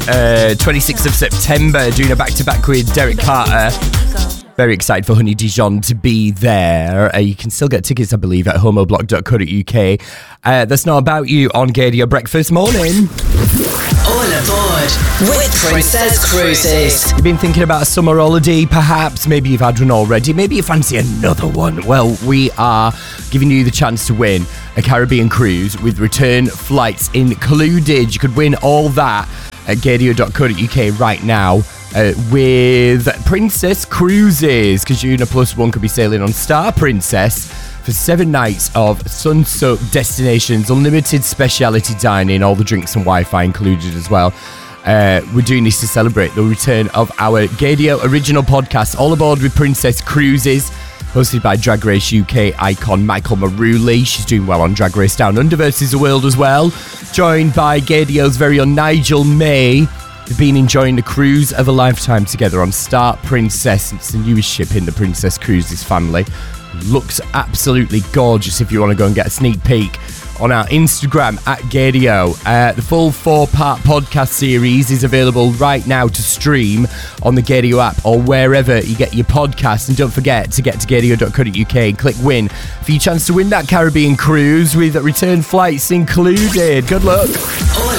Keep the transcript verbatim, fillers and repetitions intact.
uh, twenty-sixth of September, doing a back-to-back with Derek Carter. Very excited for Honey Dijon to be there. Uh, you can still get tickets, I believe, at homoblock dot co dot uk. Uh, that's Not About You on Gaydio Breakfast Morning. All aboard with Princess Cruises. You've been thinking about a summer holiday, perhaps. Maybe you've had one already. Maybe you fancy another one. Well, we are giving you the chance to win a Caribbean cruise with return flights included. You could win all that at gaydio dot co dot uk right now. Uh, with Princess Cruises, because you and a plus one could be sailing on Star Princess for seven nights of sun-soaked destinations, unlimited speciality dining, all the drinks and Wi-Fi included as well. Uh, we're doing this to celebrate the return of our Gaydio original podcast, All Aboard with Princess Cruises, hosted by Drag Race U K icon Michael Maruli. She's doing well on Drag Race Down Under versus the World as well. Joined by Gaydio's very own Nigel May. They've been enjoying the cruise of a lifetime together on Star Princess. It's the newest ship in the Princess Cruises family. Looks absolutely gorgeous if you want to go and get a sneak peek on our Instagram at Gaydio. Uh, the full four-part podcast series is available right now to stream on the Gaydio app or wherever you get your podcasts. And don't forget to get to gaydio dot co dot uk and click win for your chance to win that Caribbean cruise with return flights included. Good luck. All